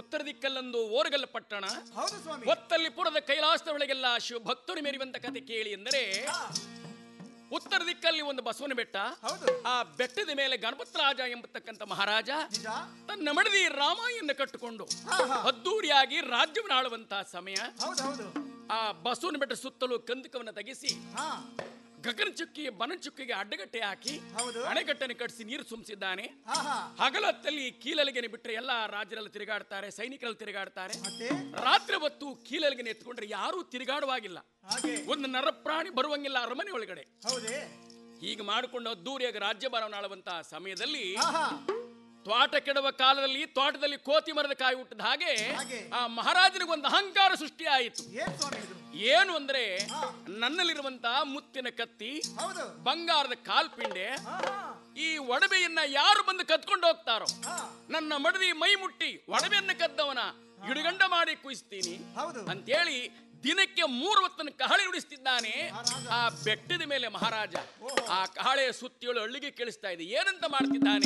ಉತ್ತರ ದಿಕ್ಕಲ್ಲೊಂದು ಓರಗಲ್ಲ ಪಟ್ಟಣ, ಹೌದು ಸ್ವಾಮಿ. ಒತ್ತಲ್ಲಿ ಪುರದ ಕೈಲಾಸದ ಒಳಗೆಲ್ಲ ಶಿವ ಭಕ್ತರು ಮೆರೆಯುವಂತ ಕತೆ ಕೇಳಿ ಎಂದರೆ, ಉತ್ತರ ದಿಕ್ಕಲ್ಲಿ ಒಂದು ಬಸವನ ಬೆಟ್ಟ, ಹೌದು. ಆ ಬೆಟ್ಟದ ಮೇಲೆ ಗಣಪತಿ ರಾಜ ಎಂಬತಕ್ಕಂಥ ಮಹಾರಾಜ ನಿಜ. ತನ್ನ ಮಡದಿ ರಾಮಾಯಣ ಕಟ್ಟಿಕೊಂಡು ಅದ್ದೂರಿಯಾಗಿ ರಾಜ್ಯವನ್ನು ಆಳುವಂತಹ ಸಮಯ. ಹೌದು ಹೌದು. ಆ ಬಸವನ ಬೆಟ್ಟ ಸುತ್ತಲೂ ಕಂದಕವನ್ನು ತೆಗೆಸಿ ಹಾ ಗಗನ ಚುಕ್ಕಿ ಬನ ಚುಕ್ಕಿಗೆ ಅಡ್ಡಗಟ್ಟೆ ಹಾಕಿ ಹೌದು. ಅಣೆಗಟ್ಟನ್ನು ಕಟ್ಟಿಸಿ ನೀರು ಸುಮ್ಸಿದ್ದಾನೆ. ಹಾ ಹಾ. ಹಗಲೊತ್ತಲ್ಲಿ ಕೀಲಲಿಗೆನೆ ಬಿಟ್ಟರೆ ಎಲ್ಲ ರಾಜರೆಲ್ಲ ತಿರುಗಾಡ್ತಾರೆ, ಸೈನಿಕರಲ್ಲಿ ತಿರುಗಾಡ್ತಾರೆ. ಮತ್ತೆ ರಾತ್ರಿ ಹೊತ್ತು ಕೀಲಲಿಗೆನೆ ಎತ್ಕೊಂಡ್ರೆ ಯಾರೂ ತಿರುಗಾಡುವಾಗಿಲ್ಲ, ಹಾಗೆ ಒಂದು ನರಪ್ರಾಣಿ ಬರುವಂಗಿಲ್ಲ ಅರಮನೆ ಒಳಗಡೆ. ಹೌದೇ. ಹೀಗೆ ಮಾಡಿಕೊಂಡು ಅದ್ದೂರಿಯಾಗಿ ರಾಜ್ಯಭಾರವನ್ನು ಆಳುವಂತಹ ಸಮಯದಲ್ಲಿ ಹಾ ಹಾ. ತೋಟ ಕೆಡುವ ಕಾಲದಲ್ಲಿ ತೋಟದಲ್ಲಿ ಕೋತಿ ಮರದ ಕಾಯಿ ಹುಟ್ಟಿದ ಹಾಗೆ ಹಾಗೆ. ಆ ಮಹಾರಾಜನಿಗೊಂದು ಅಹಂಕಾರ ಸೃಷ್ಟಿ ಆಯಿತು. ಏನ್ ಸ್ವಾಮಿ ಇದು? ಏನು ಅಂದ್ರೆ, ನನ್ನಲ್ಲಿರುವಂತಹ ಮುತ್ತಿನ ಕತ್ತಿ, ಹೌದು. ಬಂಗಾರದ ಕಾಲ್ಪಿಂಡೆ, ಹಾ ಹಾ. ಈ ಒಡವೆಯನ್ನ ಯಾರು ಬಂದು ಕತ್ಕೊಂಡು ಹೋಗ್ತಾರೋ, ಹಾ. ನನ್ನ ಮಡದಿ ಮೈ ಮುಟ್ಟಿ ಒಡವೆಯನ್ನ ಕದ್ದವನ ಇಡುಗಂಡ ಮಾಡಿ ಕುಯಿಸ್ತೀನಿ ಹೌದು. ಅಂತೇಳಿ ದಿನಕ್ಕೆ 3 ಹೊತ್ತನ್ನು ಕಹಳೆ ನುಡಿಸ್ತಿದ್ದಾನೆ ಆ ಬೆಟ್ಟದ ಮೇಲೆ ಮಹಾರಾಜ. ಆ ಕಹಳೆಯ ಸುತ್ತಿಯಳು ಹಳ್ಳಿಗೆ ಕೇಳಿಸ್ತಾ ಇದೆ. ಏನಂತ ಮಾಡ್ತಿದ್ದಾನೆ?